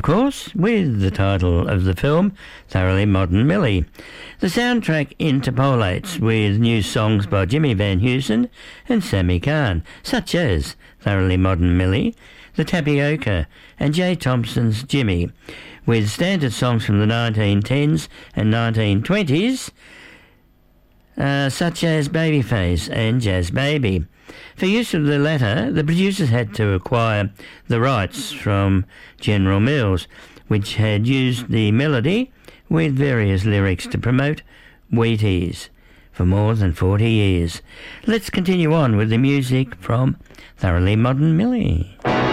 Of course, with the title of the film, Thoroughly Modern Millie. The soundtrack interpolates with new songs by Jimmy Van Heusen and Sammy Cahn, such as Thoroughly Modern Millie, The Tapioca, and Jay Thompson's Jimmy, with standard songs from the 1910s and 1920s, such as Babyface and Jazz Baby. For use of the latter, the producers had to acquire the rights from General Mills, which had used the melody with various lyrics to promote Wheaties for more than 40 years. Let's continue on with the music from Thoroughly Modern Millie.